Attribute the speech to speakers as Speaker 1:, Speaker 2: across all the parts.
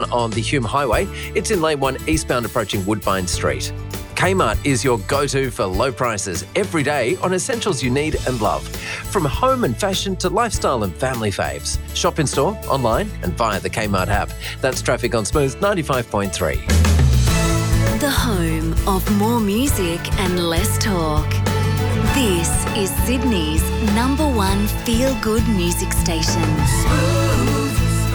Speaker 1: on the Hume Highway. It's in Lane 1 eastbound approaching Woodbine Street. Kmart is your go-to for low prices every day on essentials you need and love. From home and fashion to lifestyle and family faves. Shop in store, online and via the Kmart app. That's Traffic on Smooth 95.3.
Speaker 2: The home of more music and less talk. This is Sydney's #1 feel-good music station.
Speaker 3: Smooth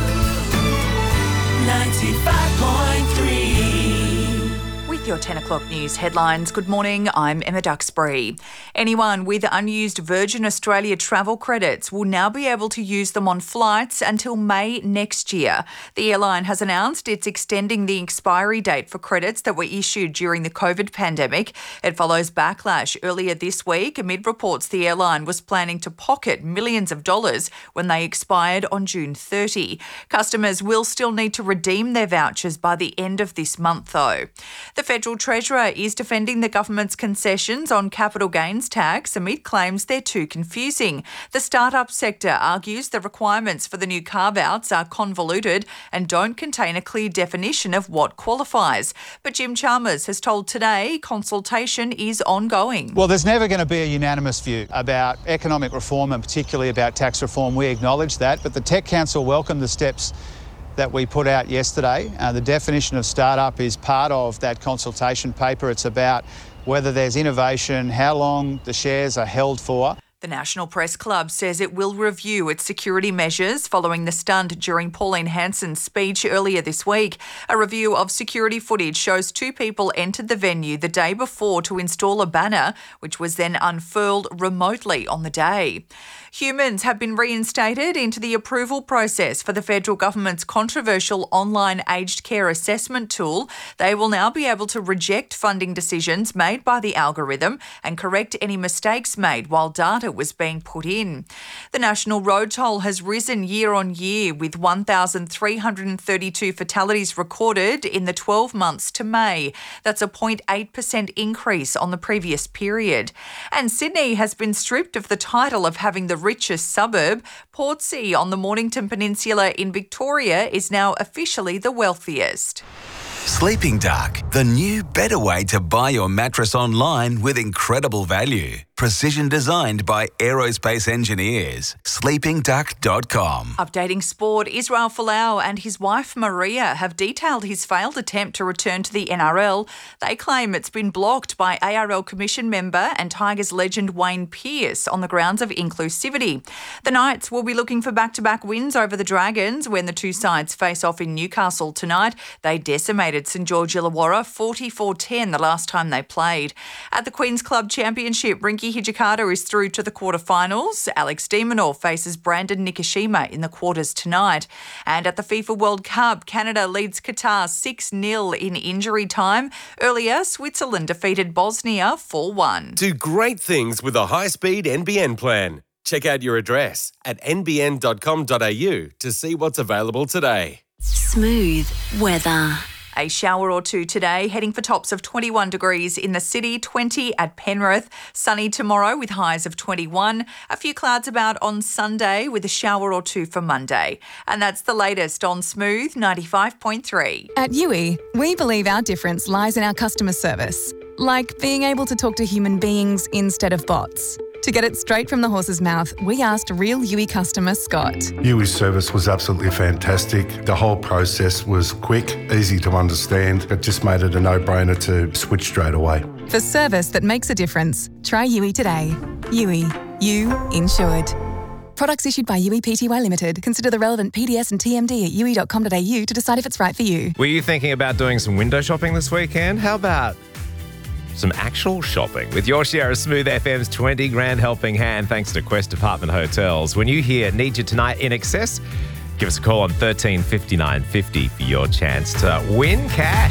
Speaker 3: 95.3.
Speaker 4: With your 10 o'clock news headlines, good morning, I'm Emma Duxbury. Anyone with unused Virgin Australia travel credits will now be able to use them on flights until May next year. The airline has announced it's extending the expiry date for credits that were issued during the COVID pandemic. It follows backlash earlier this week amid reports the airline was planning to pocket millions of dollars when they expired on June 30. Customers will still need to redeem their vouchers by the end of this month, though. The Federal Treasurer is defending the government's concessions on capital gains tax amid claims they're too confusing. The startup sector argues the requirements for the new carve-outs are convoluted and don't contain a clear definition of what qualifies. But Jim Chalmers has told Today consultation is ongoing.
Speaker 5: Well, there's never going to be a unanimous view about economic reform and particularly about tax reform. We acknowledge that, but the Tech Council welcomed the steps that we put out yesterday. The definition of startup is part of that consultation paper. It's about whether there's innovation, how long the shares are held for.
Speaker 4: The National Press Club says it will review its security measures following the stunt during Pauline Hanson's speech earlier this week. A review of security footage shows two people entered the venue the day before to install a banner, which was then unfurled remotely on the day. Humans have been reinstated into the approval process for the federal government's controversial online aged care assessment tool. They will now be able to reject funding decisions made by the algorithm and correct any mistakes made while data was being put in. The national road toll has risen year on year, with 1,332 fatalities recorded in the 12 months to May. That's a 0.8% increase on the previous period. And Sydney has been stripped of the title of having the richest suburb. Portsea on the Mornington Peninsula in Victoria is now officially the wealthiest.
Speaker 6: Sleeping Duck, the new better way to buy your mattress online with incredible value. Precision designed by aerospace engineers. sleepingduck.com.
Speaker 4: Updating sport, Israel Folau and his wife Maria have detailed his failed attempt to return to the NRL. They claim it's been blocked by ARL Commission member and Tigers legend Wayne Pearce on the grounds of inclusivity. The Knights will be looking for back-to-back wins over the Dragons when the two sides face off in Newcastle tonight. They decimated St George Illawarra 44-10 the last time they played. At the Queen's Club Championship, Rinky Hijikata is through to the quarterfinals. Alex de Minaur faces Brandon Nikishima in the quarters tonight. And at the FIFA World Cup, Canada leads Qatar 6-0 in injury time. Earlier, Switzerland defeated Bosnia 4-1.
Speaker 7: Do great things with a high-speed NBN plan. Check out your address at nbn.com.au to see what's available today.
Speaker 2: Smooth weather.
Speaker 4: A shower or two today, heading for tops of 21 degrees in the city, 20 at Penrith. Sunny tomorrow with highs of 21. A few clouds about on Sunday with a shower or two for Monday. And that's the latest on Smooth 95.3.
Speaker 8: At Yui, we believe our difference lies in our customer service, like being able to talk to human beings instead of bots. To get it straight from the horse's mouth, we asked real Yui customer Scott.
Speaker 9: Yui's service was absolutely fantastic. The whole process was quick, easy to understand. It just made it a no-brainer to switch straight away.
Speaker 8: For service that makes a difference, try Yui today. Yui, you insured. Products issued by Yui Pty Limited. Consider the relevant PDS and TMD at yui.com.au to decide if it's right for you.
Speaker 10: Were you thinking about doing some window shopping this weekend? How about some actual shopping with your share of Smooth FM's 20 grand helping hand thanks to Quest Apartment Hotels? When you hear Need You Tonight in excess, give us a call on 13 59 50 for your chance to win cash.